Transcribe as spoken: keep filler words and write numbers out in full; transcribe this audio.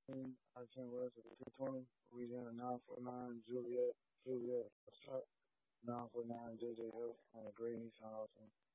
I ten West with the two twenty, Louisiana nine four nine, Juliet, Juliet, Truck, nine four nine, J J F, on a gray Nissan Altima.